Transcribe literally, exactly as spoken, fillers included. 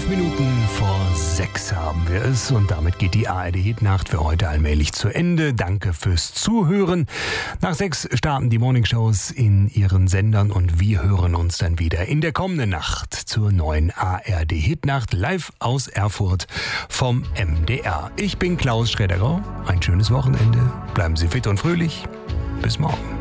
Minuten vor sechs haben wir es und damit geht die A R D-Hitnacht für heute allmählich zu Ende. Danke fürs Zuhören. Nach sechs starten die Morningshows in ihren Sendern und wir hören uns dann wieder in der kommenden Nacht zur neuen A R D-Hitnacht live aus Erfurt vom M D R. Ich bin Klaus Schredderau. Ein schönes Wochenende. Bleiben Sie fit und fröhlich. Bis morgen.